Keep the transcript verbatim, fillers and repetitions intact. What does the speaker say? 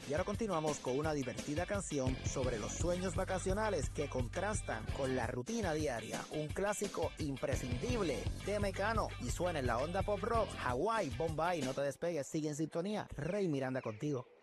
Y ahora continuamos con una divertida canción sobre los sueños vacacionales que contrastan con la rutina diaria. Un clásico imprescindible de Mecano y suena en la onda pop rock. Hawái, Bombay, no te despegues, sigue en sintonía. Rey Miranda contigo.